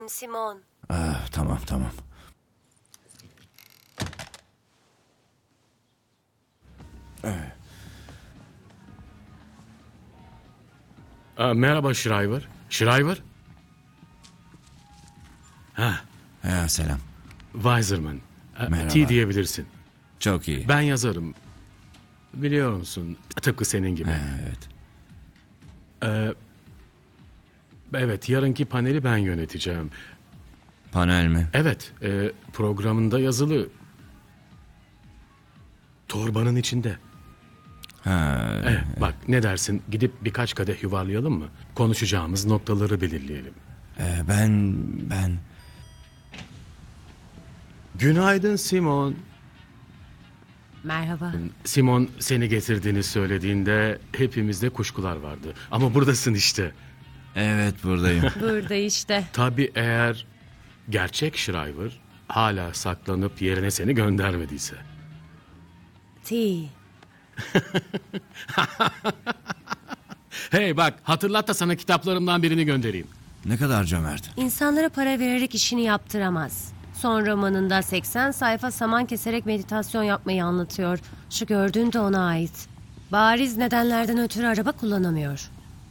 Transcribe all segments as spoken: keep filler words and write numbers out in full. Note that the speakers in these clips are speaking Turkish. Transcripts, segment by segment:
Simon. Ah, tamam tamam. Evet. Aa, merhaba Shriver. Shriver? Ha, Ya, selam. Weiserman. Aa, Merhaba. T diyebilirsin. Çok iyi. Ben yazarım. Biliyor musun? Tıpkı senin gibi. Evet. Evet, yarınki paneli ben yöneteceğim. Panel mi? Evet, e, programında yazılı. Torbanın içinde. Ha, Evet, bak ne dersin? Gidip birkaç kadeh yuvarlayalım mı? Konuşacağımız noktaları belirleyelim. e, ben ben Günaydın Simon. Merhaba. Simon seni getirdiğini söylediğinde hepimizde kuşkular vardı. Ama buradasın işte. evet buradayım. Burada işte. Tabii eğer gerçek Shriver hala saklanıp yerine seni göndermediyse. T. Hey bak hatırlat da sana kitaplarımdan birini göndereyim. Ne kadar cömert. İnsanlara para vererek işini yaptıramaz. Son romanında seksen sayfa saman keserek meditasyon yapmayı anlatıyor. Şu gördüğün de ona ait. Bariz nedenlerden ötürü araba kullanamıyor.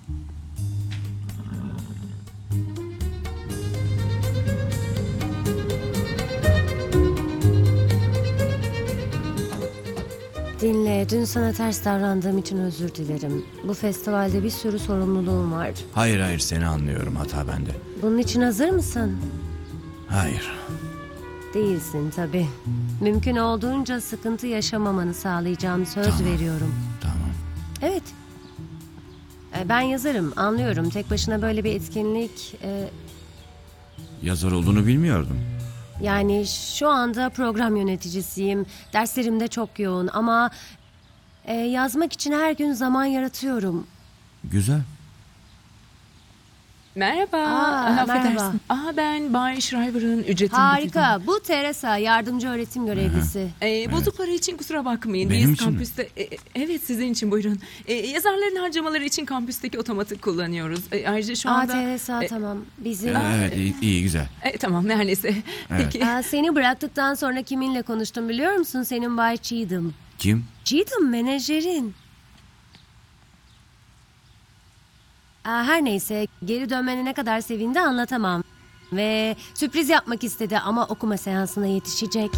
Dinle, dün sana ters davrandığım için özür dilerim. Bu festivalde bir sürü sorumluluğum var. Hayır hayır seni anlıyorum, hata bende. Bunun için hazır mısın? Hayır. Değilsin tabii. Mümkün olduğunca sıkıntı yaşamamanı sağlayacağım, söz Tamam. veriyorum. Tamam. Evet. E, Ben yazarım, anlıyorum. Tek başına böyle bir etkinlik... e, Yazar olduğunu bilmiyordum. Yani şu anda program yöneticisiyim. Derslerim de çok yoğun ama... e, yazmak için her gün zaman yaratıyorum. Güzel. Merhaba. Aa, Affedersin. merhaba. Aha, ben Bay Shriver'ın ücretini Harika. Bu Teresa, yardımcı öğretim görevlisi. Ee, bozuk para için kusura bakmayın. Benim Biz için mi? kampüste... E, e, evet sizin için buyurun. E, yazarların harcamaları için kampüsteki otomatik kullanıyoruz. E, ayrıca şu Aa anda... Teresa, E, tamam. Bizim... Evet iyi, iyi güzel. e, tamam neredeyse. Peki. Aa, seni bıraktıktan sonra kiminle konuştum biliyor musun? Senin Bay Cheatham. Kim? Cheatham menajerin. Aa, her neyse geri dönmene ne kadar sevindi anlatamam. Ve sürpriz yapmak istedi ama okuma seansına yetişecek.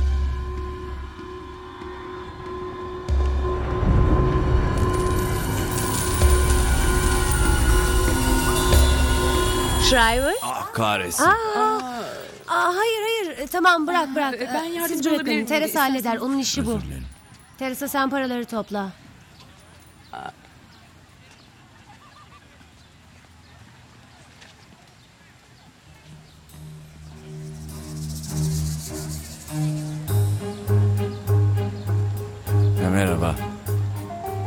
Shriver? Ah kahretsin. Aa, hayır hayır E, tamam bırak bırak. e, ben Ee, yardımcı Siz olabilir bırakın. miyim? Teresa halleder, İsterseniz- onun işi bu. Özür dilerim. Teresa sen paraları topla.